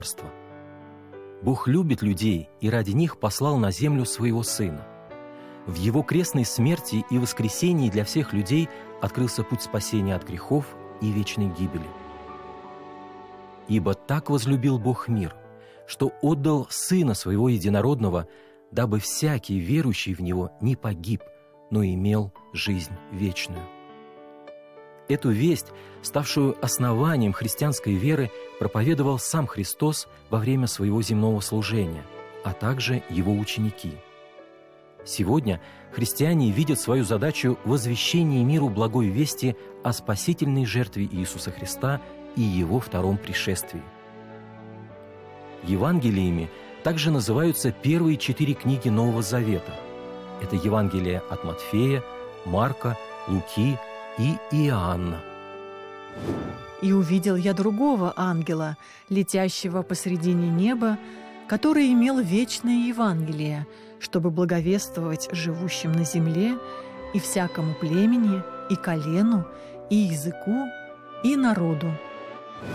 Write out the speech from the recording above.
царства. Бог любит людей и ради них послал на землю своего Сына. В Его крестной смерти и воскресении для всех людей открылся путь спасения от грехов и вечной гибели. «Ибо так возлюбил Бог мир, что отдал Сына Своего Единородного, дабы всякий, верующий в Него, не погиб, но имел жизнь вечную». Эту весть, ставшую основанием христианской веры, проповедовал сам Христос во время Своего земного служения, а также Его ученики. Сегодня христиане видят свою задачу в возвещении миру благой вести о спасительной жертве Иисуса Христа и Его втором пришествии. Евангелиями также называются первые 4 книги Нового Завета. Это Евангелие от Матфея, Марка, Луки и Иоанна. «И увидел я другого ангела, летящего посредине неба, который имел вечное Евангелие, чтобы благовествовать живущим на земле и всякому племени, и колену, и языку, и народу.